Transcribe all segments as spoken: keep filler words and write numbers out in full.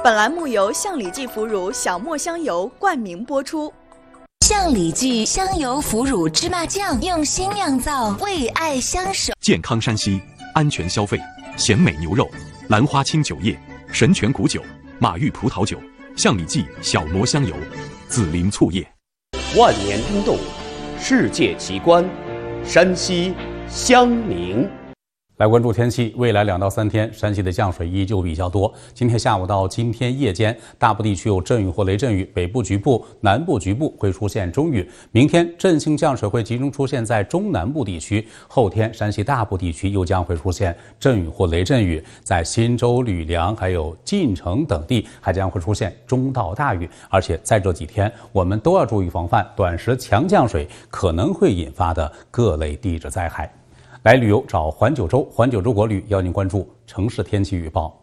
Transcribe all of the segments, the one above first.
本栏目由象里记腐乳小磨香油冠名播出。 象里记香油腐乳芝麻酱用心酿造，为爱相守。 健康山西，安全消费，鲜美牛肉，兰花清酒业，神泉谷酒，马玉葡萄酒，象里记小磨香油，紫菱醋业。 万年冰冻，世界奇观，山西襄宁。 来关注天气，未来两到三天，山西的降水依旧比较多。今天下午到今天夜间，大部地区有阵雨或雷阵雨，北部局部、南部局部会出现中雨。明天阵性降水会集中出现在中南部地区，后天山西大部地区又将会出现阵雨或雷阵雨，在忻州、吕梁还有晋城等地还将会出现中到大雨。而且在这几天，我们都要注意防范短时强降水可能会引发的各类地质灾害。来旅游找环九州，环九州国旅邀您关注城市天气预报。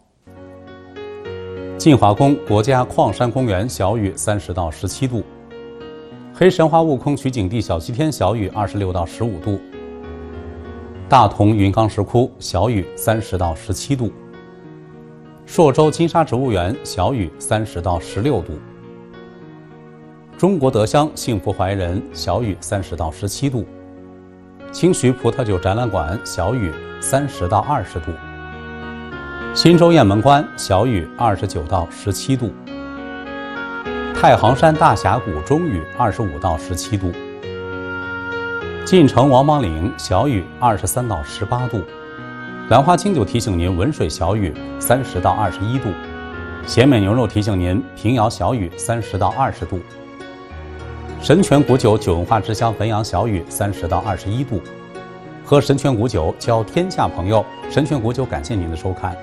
晋华宫国家矿山公园小雨三十到十七度，黑神话悟空取景地小西天小雨二十六到十五度，大同云冈石窟小雨三十到十七度，朔州金沙植物园小雨三十到十六度，中国德乡幸福怀仁小雨三十到十七度。清徐葡萄酒展览馆小雨三十到二十度，忻州雁门关小雨二十九到十七度，太行山大峡谷中雨二十五到十七度，晋城王莽岭小雨二十三到十八度，兰花清酒提醒您文水小雨三十到二十一度，咸美牛肉提醒您平遥小雨三十到二十度。神泉谷酒酒文化之乡汾阳小雨三十到二十一度，喝神泉谷酒交天下朋友。神泉谷酒感谢您的收看。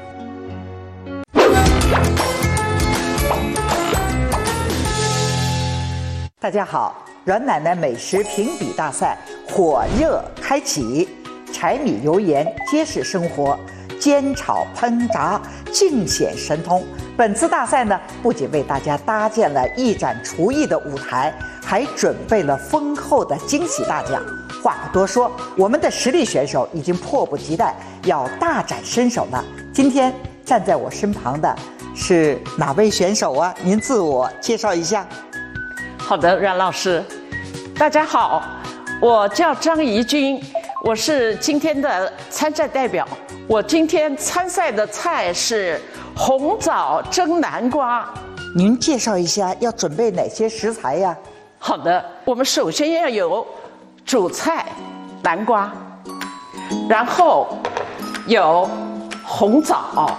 大家好，阮奶奶美食评比大赛火热开启，柴米油盐皆是生活，煎炒烹炸尽显神通。本次大赛呢，不仅为大家搭建了一展厨艺的舞台，还准备了丰厚的惊喜大奖。话不多说，我们的实力选手已经迫不及待要大展身手了。今天站在我身旁的是哪位选手啊？您自我介绍一下。 好的，阮老师，大家好，我叫张怡君，我是今天的参赛代表。我今天参赛的菜是红枣蒸南瓜。 您介绍一下要准备哪些食材呀？ 好的，我们首先要有主菜南瓜，然后有红枣，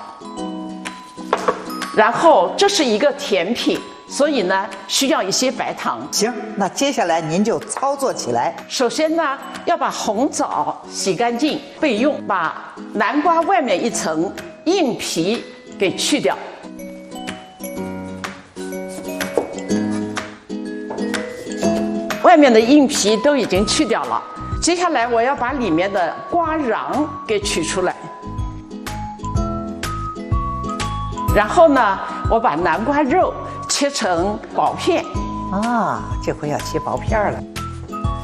然后这是一个甜品，所以呢需要一些白糖。 行，那接下来您就操作起来。 首先呢要把红枣洗干净备用，把南瓜外面一层硬皮给去掉。外面的硬皮都已经去掉了，接下来我要把里面的瓜瓤给取出来。然后呢，我把南瓜肉切成薄片。 啊，这回要切薄片了。